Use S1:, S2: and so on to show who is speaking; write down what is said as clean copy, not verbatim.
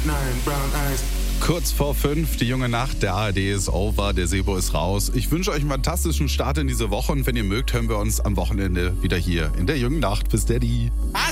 S1: Kurz vor 5, die junge Nacht, der ARD ist over, der Sebo ist raus. Ich wünsche euch einen fantastischen Start in diese Woche und wenn ihr mögt, hören wir uns am Wochenende wieder hier in der jungen Nacht. Bis Daddy.
S2: Was?